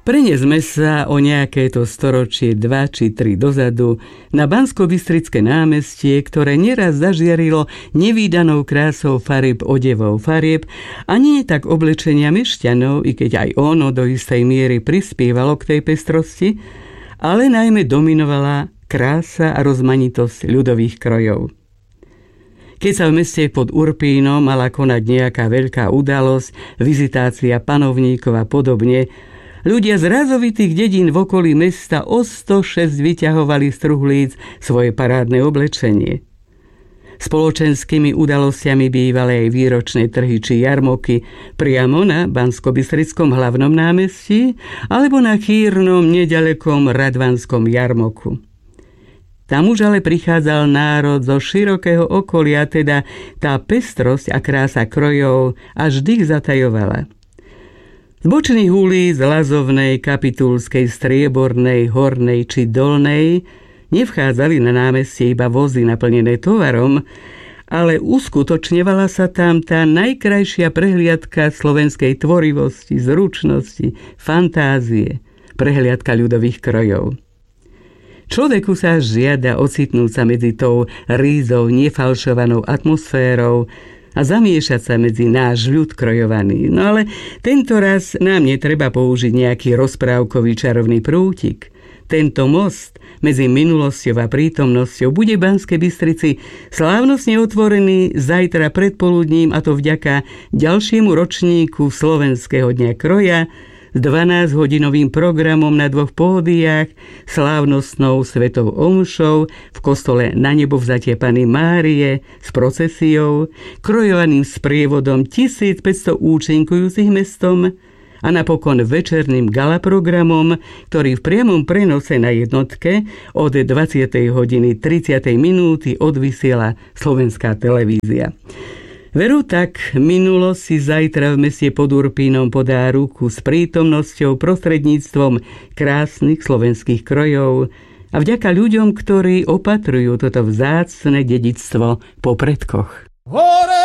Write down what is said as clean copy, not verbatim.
Preniesme sa o nejaké to storočie 2 či 3 dozadu na Banskobystrické námestie, ktoré neraz zažiarilo nevídanou krásou farieb odevov farieb a nie tak oblečenia mešťanov, i keď aj ono do istej miery prispievalo k tej pestrosti, ale najmä dominovala krása a rozmanitosť ľudových krojov. Keď sa v meste pod Urpínom mala konať nejaká veľká udalosť, vizitácia panovníkov a podobne, ľudia z razovitých dedín v okolí mesta o 106 vyťahovali z truhlíc svoje parádne oblečenie. Spoločenskými udalosťami bývali aj výročné trhy či jarmoky priamo na Banskobystrickom hlavnom námestí alebo na chýrnom nedalekom Radvanskom jarmoku. Tam už ale prichádzal národ zo širokého okolia, teda tá pestrosť a krása krojov až dých zatajovala. Z bočných ulic Lazovnej, Kapitulskej, Striebornej, Hornej či Dolnej nevchádzali na námestie iba vozy naplnené tovarom, ale uskutočňovala sa tam tá najkrajšia prehliadka slovenskej tvorivosti, zručnosti, fantázie, prehliadka ľudových krojov. Človeku sa žiada ocitnúť sa medzi tou rízou nefalšovanou atmosférou a zamiešať sa medzi náš ľud krojovaný. No ale tento raz nám netreba použiť nejaký rozprávkový čarovný prútik. Tento most medzi minulosťou a prítomnosťou bude v Banskej Bystrici slávnostne otvorený zajtra predpoludním, a to vďaka ďalšiemu ročníku Slovenského dňa kroja s 12-hodinovým programom na 2 pódiách, slávnostnou svetou omšou v kostole Na nebovzatie Panny Márie s procesiou, krojovaným sprievodom 1500 účinkujúcich mestom a napokon večerným galaprogramom, ktorý v priamom prenose na jednotke od 20:30 odvysiela Slovenská televízia. Veru tak, minulosť si zajtra v meste pod Urpínom podá ruku s prítomnosťou prostredníctvom krásnych slovenských krojov a vďaka ľuďom, ktorí opatrujú toto vzácne dedičstvo po predkoch.